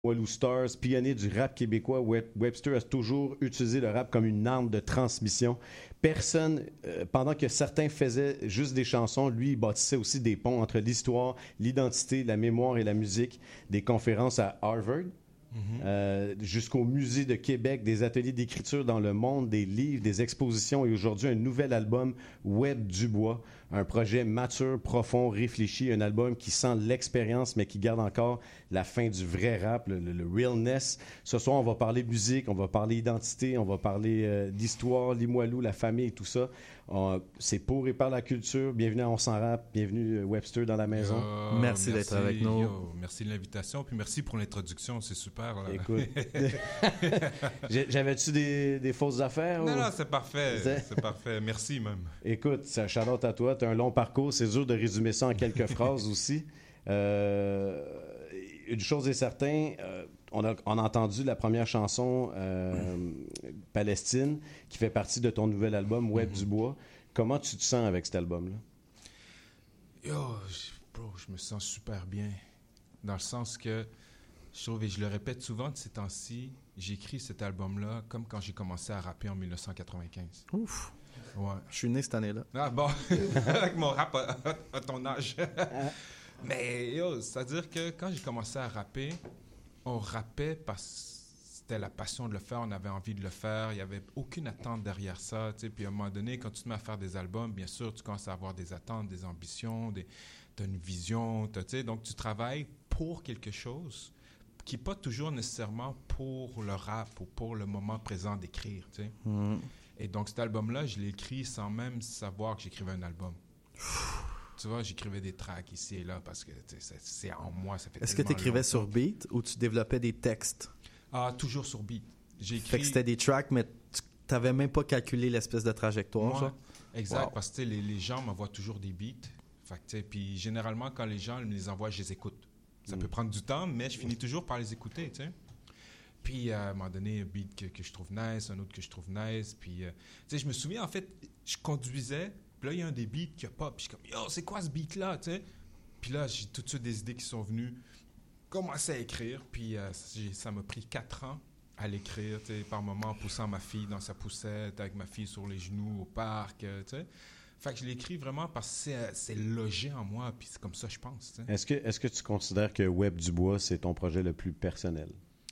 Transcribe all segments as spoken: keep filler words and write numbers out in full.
Walou Stars, pionnier du rap québécois, Webster a toujours utilisé le rap comme une arme de transmission. Personne, euh, pendant que certains faisaient juste des chansons, lui, il bâtissait aussi des ponts entre l'histoire, l'identité, la mémoire et la musique. Des conférences à Harvard, mm-hmm. euh, jusqu'au Musée de Québec, des ateliers d'écriture dans le monde, des livres, des expositions et aujourd'hui un nouvel album, Web Dubois. Un projet mature, profond, réfléchi, un album qui sent l'expérience, mais qui garde encore la fin du vrai rap, le, le, le realness. Ce soir, on va parler musique, on va parler identité, on va parler euh, d'histoire, Limoilou, la famille et tout ça. On, c'est pour et par la culture. Bienvenue à On s'en rap, bienvenue Webster dans la maison. Yo, merci, merci d'être avec nous. Yo, merci de l'invitation, puis merci pour l'introduction, c'est super. Là. Écoute, j'avais-tu des, des fausses affaires? Non, ou... non, c'est parfait, c'est... c'est parfait. Merci même. Écoute, ça shout-out à toi. Tu as un long parcours. C'est dur de résumer ça en quelques phrases aussi. Euh, une chose est certaine, euh, on, a, on a entendu la première chanson euh, Palestine qui fait partie de ton nouvel album Web mm-hmm. Dubois. Comment tu te sens avec cet album-là? Yo, bro, je me sens super bien. Dans le sens que je trouve, et je le répète souvent de ces temps-ci, j'écris cet album-là comme quand j'ai commencé à rapper en dix-neuf cent quatre-vingt-quinze. Ouf! Ouais. Je suis né cette année-là. Ah bon, avec mon rap à, à, à ton âge. Mais yo, c'est-à-dire que quand j'ai commencé à rapper, on rappait parce que c'était la passion de le faire, on avait envie de le faire, il n'y avait aucune attente derrière ça. Tu sais. Puis à un moment donné, quand tu te mets à faire des albums, bien sûr, tu commences à avoir des attentes, des ambitions, des, tu as une vision, tu sais, donc tu travailles pour quelque chose qui n'est pas toujours nécessairement pour le rap ou pour le moment présent d'écrire. Tu sais. Mm. Et donc, cet album-là, je l'ai écrit sans même savoir que j'écrivais un album. Tu vois, j'écrivais des tracks ici et là parce que c'est, c'est en moi, ça fait Est-ce que tu écrivais sur beat ou tu développais des textes? Ah, toujours sur beat. J'ai écrit... Fait que c'était des tracks, mais tu n'avais même pas calculé l'espèce de trajectoire, moi, genre? Exact, wow. Parce que les, les gens m'envoient toujours des beats. Fait que, puis généralement, quand les gens me les envoient, je les écoute. Ça mm. peut prendre du temps, mais je finis toujours par les écouter, tu sais. Puis, à un moment donné, un beat que, que je trouve nice, un autre que je trouve nice. Puis, euh, tu sais, je me souviens, en fait, je conduisais, puis là, il y a un des beats qui a pop. Puis, je suis comme, yo, c'est quoi ce beat-là, tu sais? Puis là, j'ai tout de suite des idées qui sont venues. Commencé à écrire. Puis, euh, ça m'a pris quatre ans à l'écrire, tu sais, par moments, en poussant ma fille dans sa poussette, avec ma fille sur les genoux au parc, euh, tu sais. Fait que je l'écris vraiment parce que c'est, c'est logé en moi, puis c'est comme ça, je pense. Tu sais. Est-ce que, est-ce que tu considères que Web Dubois, c'est ton projet le plus personnel?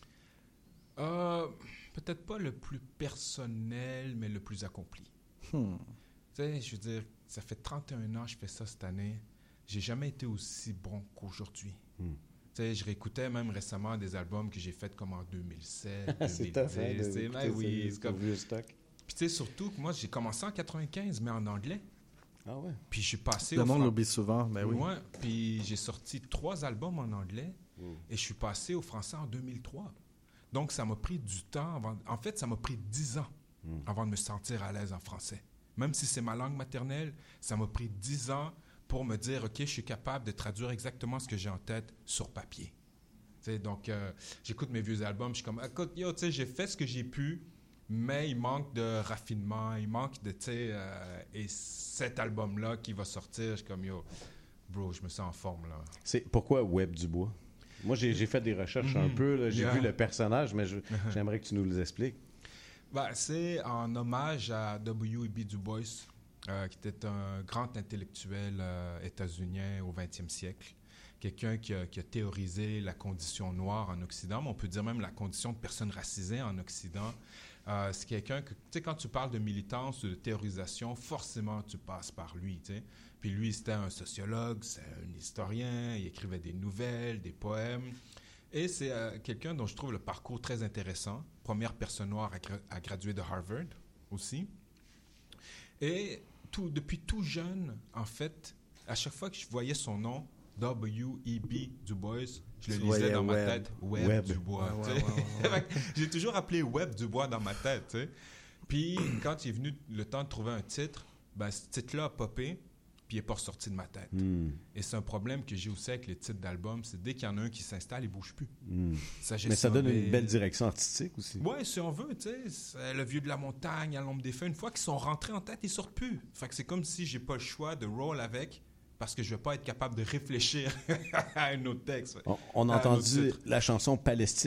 Euh, peut-être pas le plus personnel, mais le plus accompli. Hmm. Tu sais, je veux dire, ça fait trente et un ans que je fais ça cette année. J'ai jamais été aussi bon qu'aujourd'hui. Hmm. Tu sais, je réécoutais même récemment des albums que j'ai faits comme en deux mille sept, deux mille dix. C'est tough, hein, de, c'est, ben oui, c'est, c'est comme vieux stock. Puis tu sais, surtout que moi, j'ai commencé en quatre-vingt-quinze, mais en anglais. Ah ouais? Puis je suis passé Le au... monde fran... l'oublie souvent, ben oui. Ouais, puis j'ai sorti trois albums en anglais mm. et je suis passé au français en deux mille trois. Donc, ça m'a pris du temps. Avant... En fait, ça m'a pris dix ans mm. avant de me sentir à l'aise en français. Même si c'est ma langue maternelle, ça m'a pris dix ans pour me dire, OK, je suis capable de traduire exactement ce que j'ai en tête sur papier. T'sais, donc, euh, j'écoute mes vieux albums, je suis comme, écoute, yo, tu sais, j'ai fait ce que j'ai pu, mais il manque de raffinement, il manque de, tu sais, euh, et cet album-là qui va sortir, je suis comme, yo, bro, je me sens en forme, là. C'est pourquoi Web Dubois? Moi, j'ai, j'ai fait des recherches mm-hmm. un peu, là, j'ai yeah. vu le personnage, mais je, j'aimerais que tu nous l'expliques. Ben, c'est en hommage à W E B Du Bois, euh, qui était un grand intellectuel euh, états-unien au vingtième siècle. Quelqu'un qui a, qui a théorisé la condition noire en Occident, mais on peut dire même la condition de personnes racisées en Occident. Euh, c'est quelqu'un que, tu sais, quand tu parles de militance, de théorisation, forcément, tu passes par lui, tu sais. Puis lui, c'était un sociologue, c'est un historien, il écrivait des nouvelles, des poèmes. Et c'est euh, quelqu'un dont je trouve le parcours très intéressant. Première personne noire à, gra- à graduer de Harvard aussi. Et tout, depuis tout jeune, en fait, à chaque fois que je voyais son nom, W E B Du Bois, je le tu lisais dans ma Web. tête, Web, Web. Dubois. Ouais, ouais, ouais, ouais. J'ai toujours appelé Web Dubois dans ma tête. T'sais. Puis quand il est venu le temps de trouver un titre, ben, ce titre-là a popé, puis il n'est pas ressorti de ma tête. Mm. Et c'est un problème que j'ai aussi avec les titres d'albums, c'est dès qu'il y en a un qui s'installe, il ne bouge plus. Mm. Ça, Mais ça donne une belle direction artistique aussi. Oui, si on veut, tu sais, le vieux de la montagne, à l'ombre des feux, une fois qu'ils sont rentrés en tête, ils ne sortent plus. Fait que c'est comme si j'ai pas le choix de roll avec, parce que je vais pas être capable de réfléchir à un autre texte. On, on a À un autre entendu titre. la chanson Palestine.